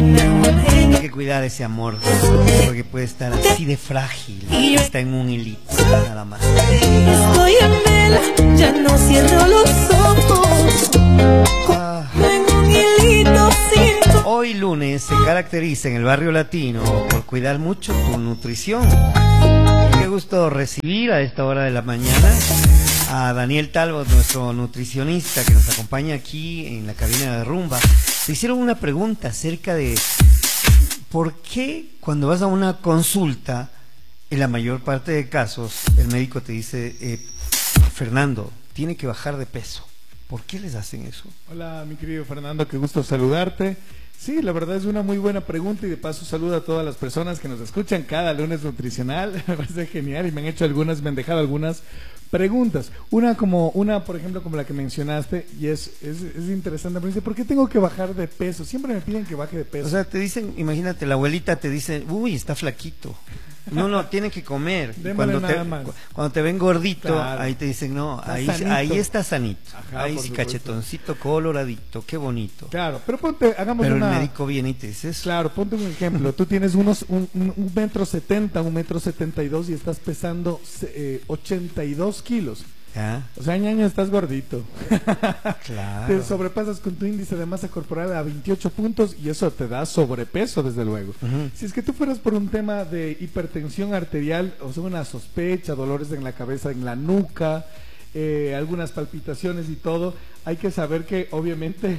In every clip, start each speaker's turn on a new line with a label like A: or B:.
A: Hay que cuidar ese amor, porque puede estar así de frágil, está en un hilito, nada más.
B: Estoy en vela, ya no cierro los ojos. Tengo un hilito sin...
A: Hoy lunes se caracteriza en el barrio latino por cuidar mucho tu nutrición. Qué gusto recibir a esta hora de la mañana a Daniel Talbot, nuestro nutricionista que nos acompaña aquí en la cabina de Rumba. Te hicieron una pregunta acerca de por qué cuando vas a una consulta, en la mayor parte de casos, el médico te dice, Fernando, tiene que bajar de peso. ¿Por qué les hacen eso?
C: Hola, mi querido Fernando, qué gusto saludarte. Sí, la verdad es una muy buena pregunta y de paso saludo a todas las personas que nos escuchan cada lunes nutricional. Me parece genial y me han dejado algunas preguntas. Una, por ejemplo, como la que mencionaste, y es interesante. Me dice, ¿por qué tengo que bajar de peso? Siempre me piden que baje de peso.
A: O sea, te dicen, imagínate, la abuelita te dice, uy, está flaquito. No, tiene que comer. Cuando te ven gordito, claro, ahí te dicen, no, ahí está sanito. Ajá, ahí sí, cachetoncito, coloradito, qué bonito.
C: Claro, pero
A: el médico viene y te dice eso.
C: Claro, ponte un ejemplo. Tú tienes un metro 70, 1,72 m y estás pesando 82 kilos.
A: ¿Ah?
C: O sea, ñaño, estás gordito.
A: Claro.
C: Te sobrepasas con tu índice de masa corporal a 28 puntos y eso te da sobrepeso, desde luego. Si es que tú fueras por un tema de hipertensión arterial, o sea, una sospecha, dolores en la cabeza, en la nuca, algunas palpitaciones y todo, hay que saber que obviamente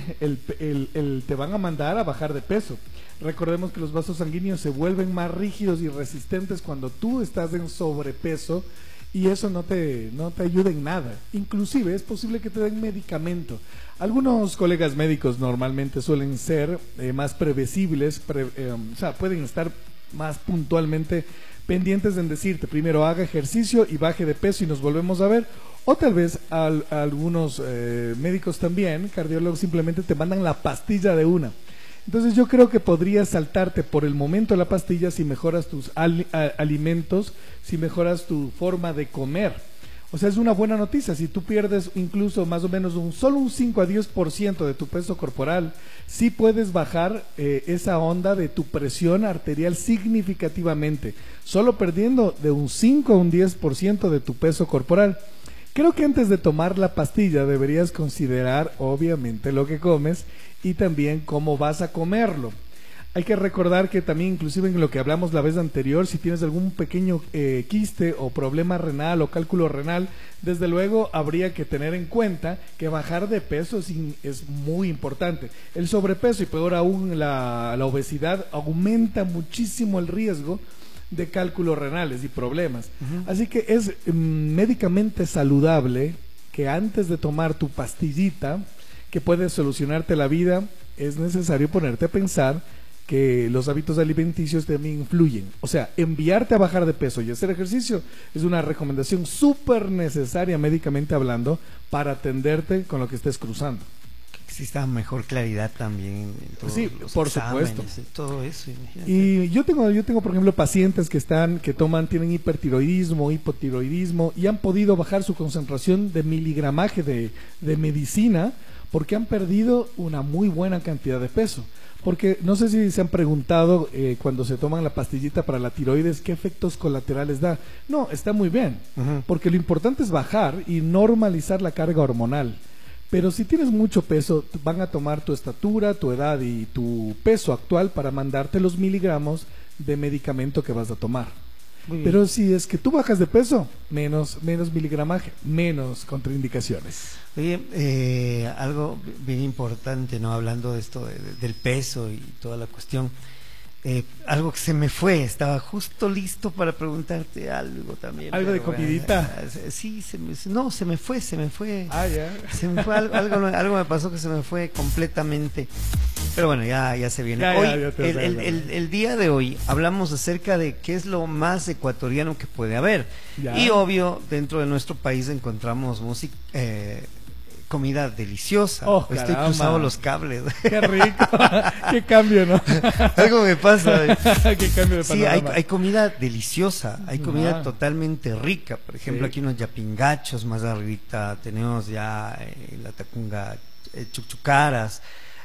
C: te van a mandar a bajar de peso. Recordemos que los vasos sanguíneos se vuelven más rígidos y resistentes cuando tú estás en sobrepeso, y eso no te ayuda en nada. Inclusive es posible que te den medicamento. Algunos colegas médicos normalmente suelen ser más previsibles, o sea, pueden estar más puntualmente pendientes en decirte, primero haga ejercicio y baje de peso y nos volvemos a ver. O tal vez algunos médicos también, cardiólogos, simplemente te mandan la pastilla de una. Entonces yo creo que podrías saltarte por el momento la pastilla si mejoras tus alimentos, si mejoras tu forma de comer. O sea, es una buena noticia. Si tú pierdes incluso más o menos solo un 5 a 10% de tu peso corporal, sí puedes bajar esa onda de tu presión arterial significativamente, solo perdiendo de un 5 a un 10% de tu peso corporal. Creo que antes de tomar la pastilla deberías considerar obviamente lo que comes y también cómo vas a comerlo. Hay que recordar que también, inclusive en lo que hablamos la vez anterior, si tienes algún pequeño quiste o problema renal o cálculo renal, desde luego habría que tener en cuenta que bajar de peso es muy importante. El sobrepeso y peor aún la obesidad aumenta muchísimo el riesgo de cálculos renales y problemas. Así que es médicamente saludable que antes de tomar tu pastillita que puede solucionarte la vida, es necesario ponerte a pensar que los hábitos alimenticios también influyen. O sea, enviarte a bajar de peso y hacer ejercicio es una recomendación súper necesaria médicamente hablando para atenderte con lo que estés cruzando.
A: Que exista mejor claridad también en todos los
C: por
A: exámenes,
C: supuesto.
A: Todo eso, imagínate.
C: Y yo tengo por ejemplo pacientes tienen hipertiroidismo, hipotiroidismo y han podido bajar su concentración de miligramaje de medicina porque han perdido una muy buena cantidad de peso. Porque no sé si se han preguntado cuando se toman la pastillita para la tiroides qué efectos colaterales da. No, está muy bien, porque lo importante es bajar y normalizar la carga hormonal. Pero si tienes mucho peso, van a tomar tu estatura, tu edad y tu peso actual para mandarte los miligramos de medicamento que vas a tomar. Pero si es que tú bajas de peso, menos miligramaje, menos contraindicaciones.
A: Oye, algo bien importante, ¿no? Hablando de esto del peso y toda la cuestión, algo que se me fue, estaba justo listo para preguntarte algo también.
C: ¿Algo de comidita?
A: Sí, se me fue.
C: Ah, ya.
A: Se me fue, algo me pasó que se me fue completamente. Pero bueno, ya se viene. El día de hoy hablamos acerca de qué es lo más ecuatoriano que puede haber. Ya. Y obvio, dentro de nuestro país encontramos música, comida deliciosa. Estoy cruzando los cables.
C: Qué rico. Qué cambio, ¿no?
A: Algo me pasa.
C: Qué cambio de panorama.
A: Sí, hay comida deliciosa, hay comida totalmente rica. Por ejemplo, aquí unos yapingachos más arribita, tenemos ya la tacunga, chuchucaras.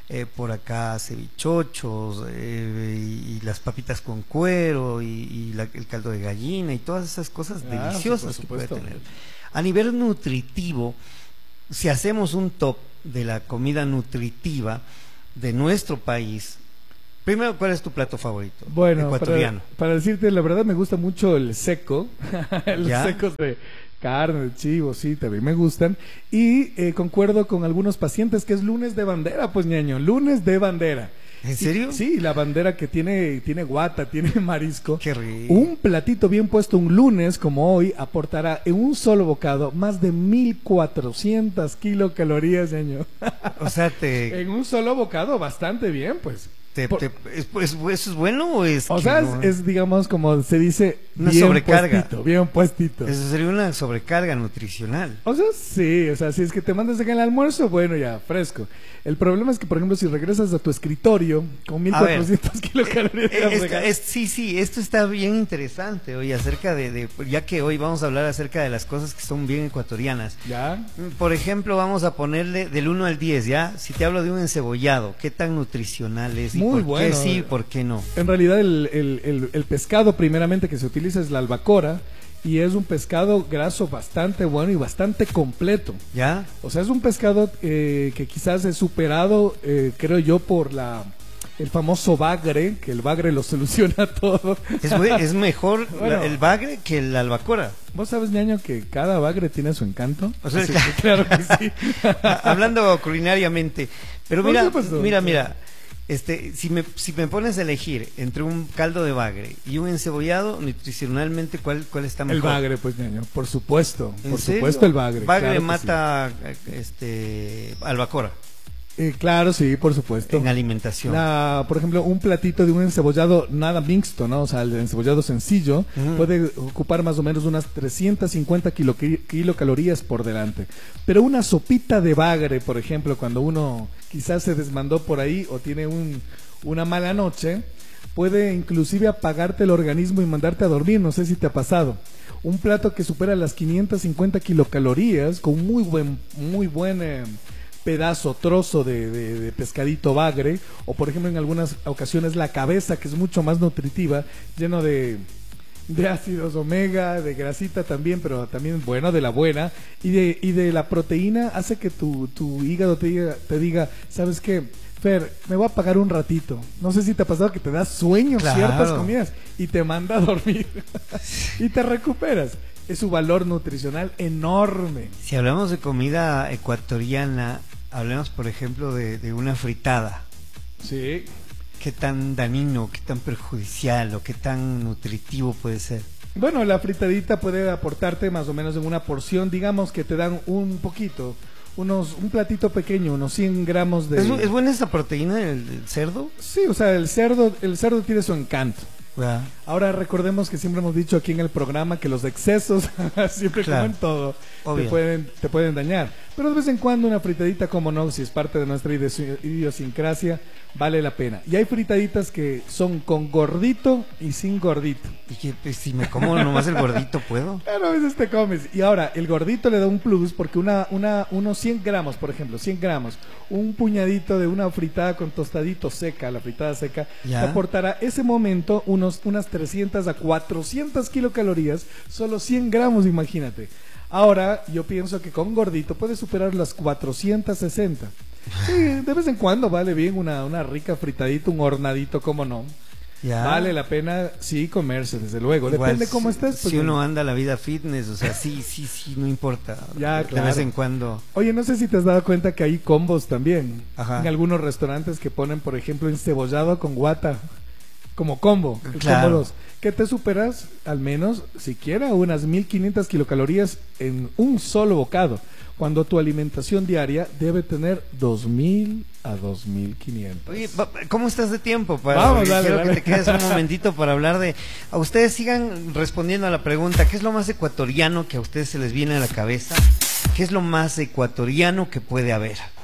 A: por acá cevichochos, y las papitas con cuero, el caldo de gallina y todas esas cosas deliciosas
C: sí,
A: que
C: por
A: puede
C: supuesto.
A: tener. A nivel nutritivo, si hacemos un top de la comida nutritiva de nuestro país, primero, ¿cuál es tu plato favorito?
C: Bueno,
A: Ecuatoriano.
C: para decirte la verdad, me gusta mucho el seco, los
A: ¿Ya?
C: secos de carne, de chivo, sí, también me gustan. Y concuerdo con algunos pacientes que es lunes de bandera, pues ñaño, lunes de bandera.
A: ¿En serio?
C: Sí, la bandera que tiene guata, tiene marisco.
A: Qué rico.
C: Un platito bien puesto un lunes como hoy aportará en un solo bocado más de 1400 kilocalorías, ñaño.
A: O sea, te,
C: En un solo bocado, bastante bien, pues.
A: ¿eso es bueno o es
C: O
A: que
C: sea,
A: no?
C: es, digamos, como se dice,
A: Una
C: bien
A: sobrecarga.
C: puestito, bien puestito.
A: Eso sería una sobrecarga nutricional.
C: O sea, si es que te mandas en el almuerzo, bueno, ya, fresco. El problema es que, por ejemplo, si regresas a tu escritorio con 1400 kilocalorías,
A: Sí, esto está bien interesante hoy acerca ya que hoy vamos a hablar acerca de las cosas que son bien ecuatorianas.
C: ¿ya?
A: Por ejemplo, vamos a ponerle del 1 al 10, ¿ya? Si te hablo de un encebollado, ¿qué tan nutricional es? ¿Y
C: Muy
A: por
C: bueno.
A: qué sí y por qué no?
C: En realidad, el pescado primeramente que se utiliza es la albacora y es un pescado graso bastante bueno y bastante completo.
A: ¿Ya?
C: O sea, es un pescado que quizás es superado, creo yo, por el famoso bagre, que el bagre lo soluciona todo.
A: Es mejor
C: Bueno.
A: el bagre que la albacora.
C: ¿Vos sabes, ñaño, que cada bagre tiene su encanto?
A: O sea,
C: Así que claro que sí.
A: Hablando culinariamente. Pero
C: Por
A: mira,
C: supuesto.
A: mira. Si me pones a elegir entre un caldo de bagre y un encebollado, nutricionalmente, ¿cuál está mejor?
C: El bagre, pues, ñaño, por supuesto.
A: ¿En
C: Por
A: serio?
C: supuesto el bagre.
A: Bagre
C: claro que
A: mata albacora
C: sí. Claro, sí, por supuesto.
A: en alimentación.
C: Por ejemplo, un platito de un encebollado nada mixto, ¿no? O sea, el encebollado sencillo puede ocupar más o menos unas 350 kilocalorías por delante. Pero una sopita de bagre, por ejemplo, cuando uno quizás se desmandó por ahí o tiene una mala noche, puede inclusive apagarte el organismo y mandarte a dormir. No sé si te ha pasado. Un plato que supera las 550 kilocalorías con muy buen pedazo, trozo de pescadito bagre, o por ejemplo en algunas ocasiones la cabeza, que es mucho más nutritiva, lleno de ácidos omega, de grasita también, pero también bueno, de la buena, y de la proteína, hace que tu hígado te diga, ¿sabes qué? Fer, me voy a apagar un ratito. No sé si te ha pasado que te da sueño
A: Claro.
C: ciertas comidas y te manda a dormir y te recuperas. Es su valor nutricional enorme.
A: Si hablamos de comida ecuatoriana, hablemos por ejemplo de una fritada.
C: Sí.
A: ¿Qué tan dañino, qué tan perjudicial o qué tan nutritivo puede ser?
C: Bueno, la fritadita puede aportarte más o menos en una porción, digamos que te dan un poquito, un platito pequeño, unos 100 gramos de...
A: ¿Es buena esa proteína, el cerdo?
C: Sí, o sea, el cerdo tiene su encanto.
A: Ah,
C: Ahora recordemos que siempre hemos dicho aquí en el programa que los excesos, siempre
A: Claro.
C: como en todo,
A: Obvio.
C: te pueden dañar. Pero de vez en cuando una fritadita, como no, si es parte de nuestra idiosincrasia, vale la pena. Y hay fritaditas que son con gordito y sin gordito.
A: y que pues, si me como nomás el gordito, ¿puedo?
C: Pero a veces te comes. Y ahora, el gordito le da un plus porque unos 100 gramos, por ejemplo, 100 gramos, un puñadito de una fritada con tostadito seca, la fritada seca,
A: Ya.
C: te aportará ese momento unas 300 a 400 kilocalorías, solo 100 gramos, imagínate. Ahora, yo pienso que con gordito puedes superar las 460. Sí, de vez en cuando vale bien una rica fritadita, un hornadito, ¿cómo no?
A: Ya.
C: Vale la pena, sí, comerse, desde luego.
A: Igual,
C: Depende cómo estés. pues,
A: si uno anda la vida fitness, o sea, sí, no importa.
C: Ya,
A: De
C: claro.
A: vez en cuando.
C: Oye, no sé si te has dado cuenta que hay combos también.
A: Ajá.
C: En algunos restaurantes que ponen, por ejemplo, encebollado con guata. Como combo. El
A: Claro.
C: combo 2. Que te superas, al menos, siquiera unas 1500 kilocalorías en un solo bocado. Cuando tu alimentación diaria debe tener 2000 a 2500.
A: Oye, ¿cómo estás de tiempo?
C: Vamos, dale,
A: quiero
C: dale.
A: que te quedes un momentito para hablar de... A ustedes sigan respondiendo a la pregunta, ¿qué es lo más ecuatoriano que a ustedes se les viene a la cabeza? ¿Qué es lo más ecuatoriano que puede haber?